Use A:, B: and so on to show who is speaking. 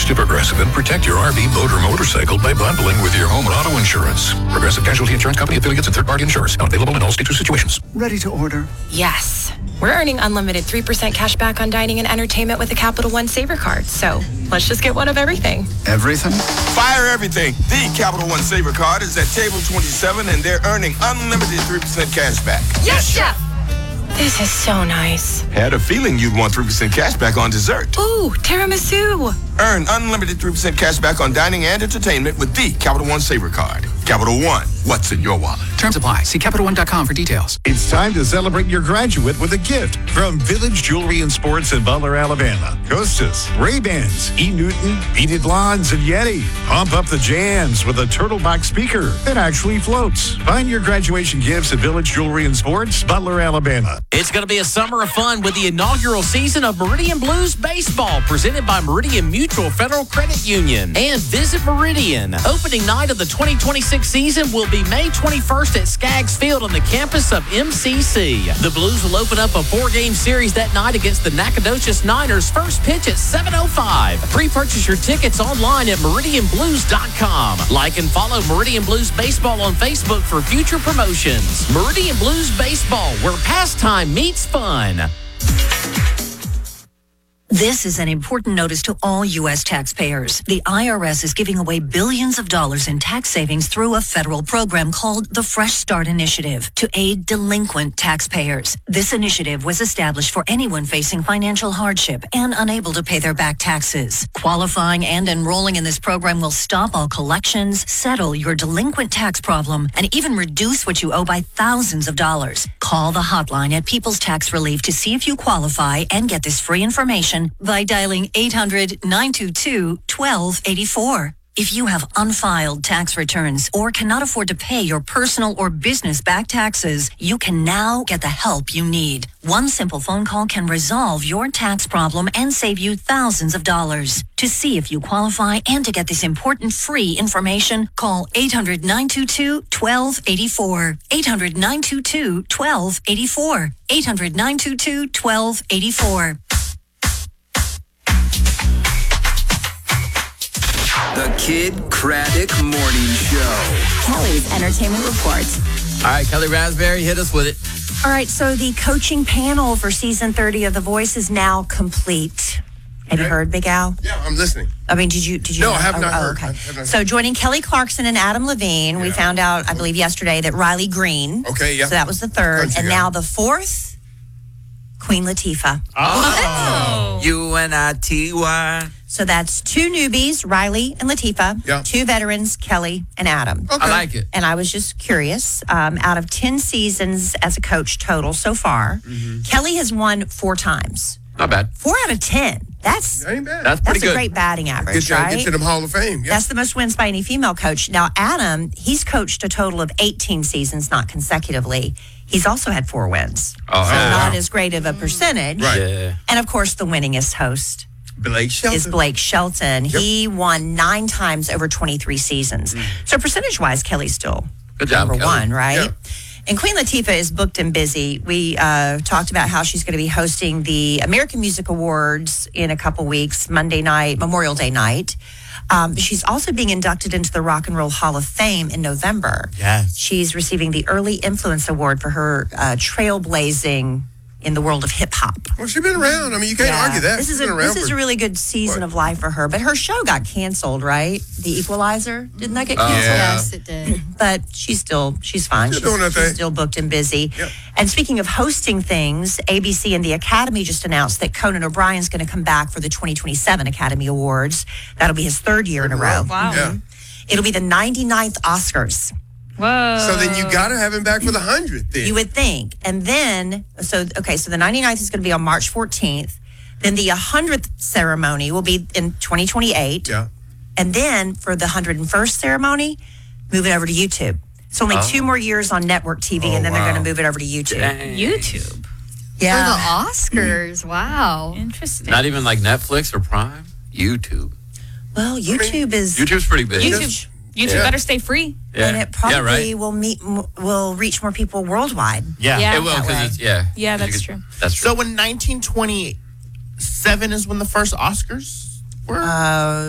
A: to Progressive and protect your RV, boat, or motorcycle by bundling with your home and auto insurance. Progressive Casualty Insurance Company affiliates and third-party insurers. Not available in all states or situations.
B: Ready to order?
C: Yes. We're earning unlimited 3% cash back on dining and entertainment with a Capital One Saver card. So let's just get one of everything.
B: Everything?
D: Fire everything. The Capital One Saver card is at table 27, and they're earning unlimited 3% cash back.
C: Yes, Chef! This is so nice.
D: Had a feeling you'd want 3% cash back on dessert.
C: Ooh, tiramisu.
D: Earn unlimited 3% cash back on dining and entertainment with the Capital One Saver card. Capital One, what's in your wallet?
E: Terms apply. See CapitalOne.com for details.
F: It's time to celebrate your graduate with a gift from Village Jewelry and Sports in Butler, Alabama. Costas, Ray-Bans, E. Newton, Beaded Blondes, and Yeti. Pump up the jams with a turtle box speaker that actually floats. Find your graduation gifts at Village Jewelry and Sports, Butler, Alabama.
G: It's going to be a summer of fun with the inaugural season of Meridian Blues Baseball, presented by Meridian Mutual Federal Credit Union. And visit Meridian. Opening night of the 2026 season will be May 21st at Skaggs Field on the campus of MCC. The Blues will open up a 4-game series that night against the Nacogdoches Niners. First pitch at 7:05. Pre-purchase your tickets online at meridianblues.com. Like and follow Meridian Blues Baseball on Facebook for future promotions. Meridian Blues Baseball, where pastime meets fun.
H: This is an important notice to all U.S. taxpayers. The IRS is giving away billions of dollars in tax savings through a federal program called the Fresh Start Initiative to aid delinquent taxpayers. This initiative was established for anyone facing financial hardship and unable to pay their back taxes. Qualifying and enrolling in this program will stop all collections, settle your delinquent tax problem, and even reduce what you owe by thousands of dollars. Call the hotline at People's Tax Relief to see if you qualify and get this free information by dialing 800-922-1284. If you have unfiled tax returns or cannot afford to pay your personal or business back taxes, you can now get the help you need. One simple phone call can resolve your tax problem and save you thousands of dollars. To see if you qualify and to get this important free information, call 800-922-1284. 800-922-1284. 800-922-1284.
I: The Kid Craddock Morning Show.
J: Kelly's Entertainment Report.
G: All right, Kelly Raspberry, hit us with it.
J: All right, so the coaching panel for season 30 of The Voice is now complete. Have you heard, Big Al?
K: Yeah, I'm listening.
J: I mean, did you?
K: No, I have not heard.
J: Okay. So joining Kelly Clarkson and Adam Levine, we found out, I believe yesterday, that Riley Green.
K: Okay, yeah.
J: So that was the third.
K: Country
J: and
K: guy.
J: now the fourth, Queen Latifah.
I: Oh. U-N-I-T-Y.
J: So that's two newbies, Riley and Latifah.
K: Yeah.
J: Two veterans, Kelly and Adam.
K: Okay.
G: I like it.
J: And I was just curious, out of 10 seasons as a coach total so far, Kelly has won 4 times.
G: Not bad.
J: 4 out of 10. That's
K: That ain't bad.
G: That's pretty
J: a
G: good.
J: great batting average,
K: Get to them Hall of Fame. Yeah.
J: That's the most wins by any female coach. Now, Adam, he's coached a total of 18 seasons, not consecutively. He's also had 4 wins.
G: Oh,
J: so
G: yeah.
J: not as great of a percentage.
K: Right.
G: Yeah.
J: And, of course, the winningest host
K: Blake Shelton.
J: is Blake Shelton.
K: Yep.
J: He won 9 times over 23 seasons. So percentage-wise, Kelly's still
G: Good job,
J: number
G: Kelly.
J: 1, right?
K: Yeah.
J: And Queen Latifah is booked and busy. We talked about how she's going to be hosting the American Music Awards in a couple weeks, Monday night, Memorial Day night. She's also being inducted into the Rock and Roll Hall of Fame in November.
K: Yeah.
J: She's receiving the Early Influence Award for her trailblazing in the world of hip hop.
K: Well, she's been around. I mean, you can't argue that.
J: This
K: She's
J: is
K: been around
J: a
K: for-
J: really good season
K: What?
J: of life for her. But her show got canceled, right? The Equalizer, didn't that get canceled?
K: Yeah.
L: Yes, it did.
J: But she's fine.
K: Still doing her thing.
J: She's still booked and busy.
K: Yep.
J: And speaking of hosting things, ABC and the Academy just announced that Conan O'Brien's going to come back for the 2027 Academy Awards. That'll be his 3rd year in a row.
L: Wow.
K: Yeah.
J: It'll be the 99th Oscars.
L: Whoa.
K: So then you got to have him back for the 100th then.
J: You would think. And then, so the 99th is going to be on March 14th. Then the 100th ceremony will be in 2028.
K: Yeah.
J: And then for the 101st ceremony, move it over to YouTube. It's only 2 more years on network TV, and then they're
K: wow.
J: going to move it over to YouTube.
L: YouTube.
J: Yeah.
L: For the Oscars. Wow.
C: Interesting.
G: Not even like Netflix or Prime. YouTube.
J: Well, YouTube is...
G: YouTube's pretty big.
L: YouTube
G: Yeah.
L: better stay free.
G: Yeah.
J: And it probably
G: right.
J: will reach more people worldwide.
L: Yeah.
G: It will
J: that way.
G: because it's
L: Yeah,
G: You
L: that's
G: could-
L: true.
G: That's true.
M: So in 1927 is when the first Oscars were?